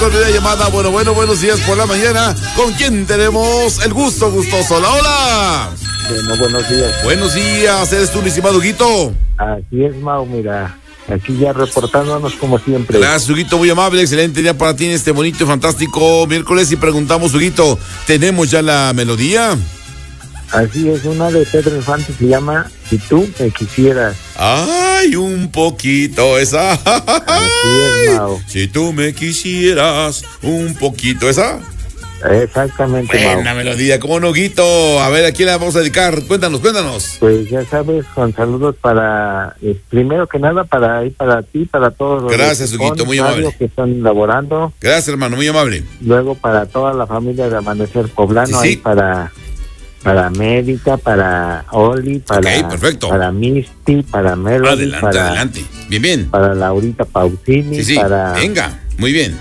Llamada, buenos días por la mañana. ¿Con quién tenemos el gusto gustoso? Hola. Bueno, buenos días. Buenos días, ¿eres tú, mi estimado Huguito? Así es, Mau, mira, aquí ya reportándonos como siempre. Gracias, Huguito, muy amable, excelente día para ti en este bonito y fantástico miércoles. Y preguntamos, Huguito, ¿tenemos ya la melodía? Así es, una de Pedro Infante se llama Si tú me quisieras. Ay, un poquito esa. Así es, Mau. Si tú me quisieras, un poquito esa. Exactamente, Mau. Buena melodía, ¿cómo no, Huguito? A ver, ¿a quién la vamos a dedicar? Cuéntanos. Pues ya sabes, con saludos para, primero que nada, para ti, para todos los Gracias, Huguito, muy amable. que están laborando. Gracias, hermano, muy amable. Luego para toda la familia de Amanecer Poblano, sí. Ahí para América, para Oli, Okay, perfecto. para Misty, para Melody, adelante. Bien. Para Laurita Pausini, Sí. Venga, muy bien.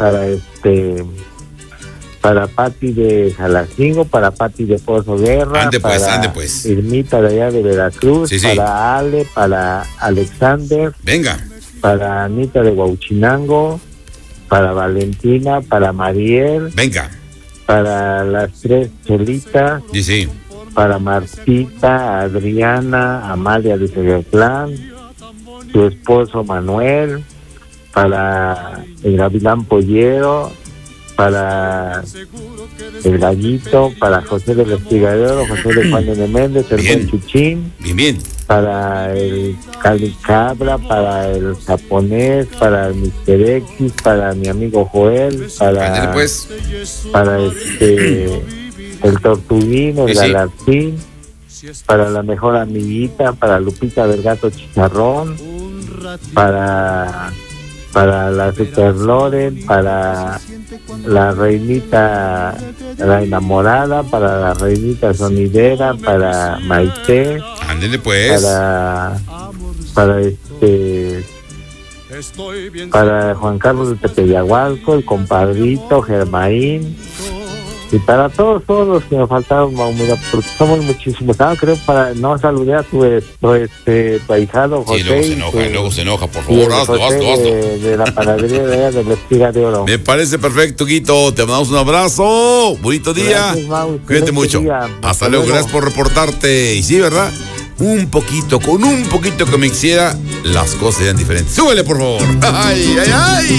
Para Pati de Jalacingo, para Pati de Pozo Guerra, ande para pues. Irmita de allá de Veracruz, Sí. para Ale, para Alexander, Venga. para Anita de Huauchinango, para Valentina, para Mariel, venga, para las tres Chelitas, sí. Para Martita, Adriana, Amalia de Cegetlán, su esposo Manuel, para el Gavilán Pollero, para el Gallito, para José del Espigadero, José de Juan de Méndez, el buen Chuchín, bien, para el Calicabra, para el Japonés, para el Mr. X, para mi amigo Joel, para el Tortuguín, el Galarcín, para la mejor amiguita, para Lupita del Gato Chicharrón, para la Super Loren, para la Reinita, la enamorada, para la Reinita Sonidera, para Maite, ándele pues, para Juan Carlos de Tepeyahualco, el compadrito Germaín, y para todos los que me faltaron, mira, porque somos muchísimos. Creo no saludé a tu ahijado José. Sí, luego se enoja, por favor, hazlo. De la panadería de allá de la Espiga de Oro. Me parece perfecto, Guito, te mandamos un abrazo, bonito día. Gracias, Mau. Cuídate mucho. Hasta luego, gracias por reportarte. Y sí, ¿verdad? Con un poquito que me hiciera, las cosas serían diferentes. Súbele, por favor. Ay.